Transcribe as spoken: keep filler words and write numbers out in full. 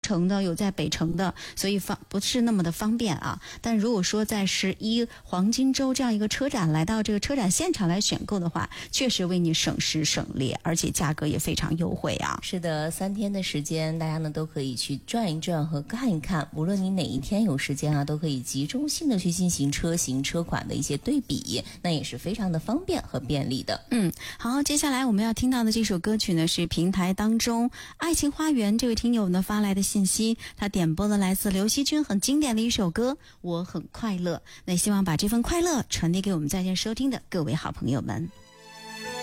城的，有在北城的，所以方不是那么的方便啊。但如果说在十一黄金周这样一个车展，来到这个车展现场来选购的话，确实为你省时省力，而且价格也非常优惠啊。 是的，三天的时间，大家呢都可以去转一转和看一看，无论你哪一天有时间啊，都可以集中性的去进行车型车款的一些对比，那也是非常的方便和便利的。 嗯，好，接下来我们要听到的这首歌曲呢，是平台当中爱情花园这位听友呢发来的信息，他点播了来自刘惜君很经典的一首歌《我很快乐》，那希望把这份快乐传递给我们在线收听的各位好朋友们。